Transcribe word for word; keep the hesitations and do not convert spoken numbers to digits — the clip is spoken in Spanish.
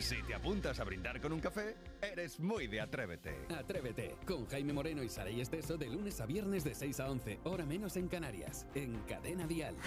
Si te apuntas a brindar con un café, eres muy de Atrévete. Atrévete, con Jaime Moreno y Saray Esteso de lunes a viernes de seis a once, hora menos en Canarias, en Cadena Dial.